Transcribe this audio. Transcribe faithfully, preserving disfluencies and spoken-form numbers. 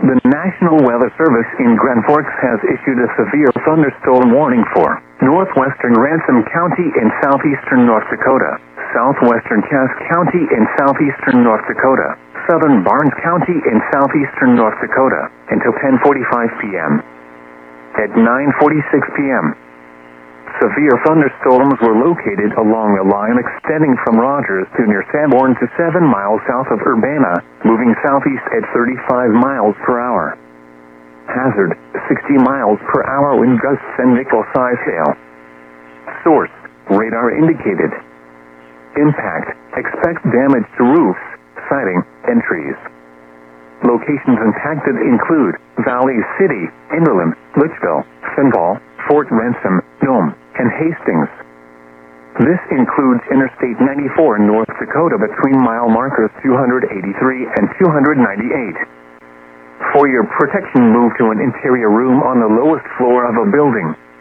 The National Weather Service in Grand Forks has issued a severe thunderstorm warning for northwestern Ransom County in southeastern North Dakota, southwestern Cass County in southeastern North Dakota, southern Barnes County in southeastern North Dakota, until ten forty-five p.m. At nine forty-six p.m., severe thunderstorms were located along a line extending from Rogers to near Sanborn to seven miles south of Urbana, moving southeast at thirty-five miles per hour. Hazard, sixty miles per hour wind gusts and nickel-size hail. Source, radar indicated. Impact, expect damage to roofs, siding, and trees. Locations impacted include Valley City, Enderlin, Litchville, Fenvall, Fort Ransom, Nome, and Hastings. This includes Interstate ninety-four in North Dakota between mile markers two hundred eighty-three and two hundred ninety-eight. For your protection, move to an interior room on the lowest floor of a building.